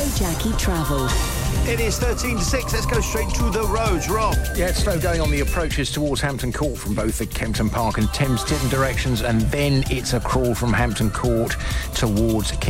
Jackie Travel. It is 13 to 6. Let's go straight to the roads. Rob. Yeah, it's slow going on the approaches towards Hampton Court from both the Kempton Park and Thames Ditton directions, and then it's a crawl from Hampton Court towards